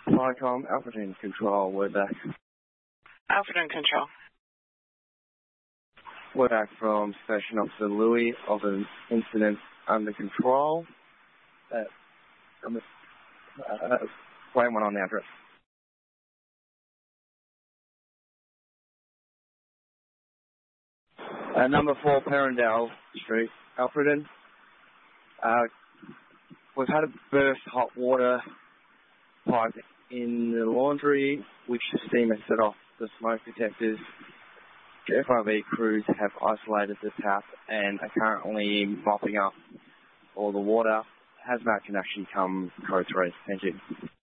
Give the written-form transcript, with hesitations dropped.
Flycom, Alfredton Control, we're back. Alfredton Control. We're back from Station Officer Louis of an incident under control. Blame one on the address. Number 4 Perrendale Street, Alfredton. We've had a burst hot water pipe in the laundry, which the steam has set off the smoke detectors. The FRV crews have isolated the tap and are currently mopping up all the water. Hazmat can actually come code 3. Thank you.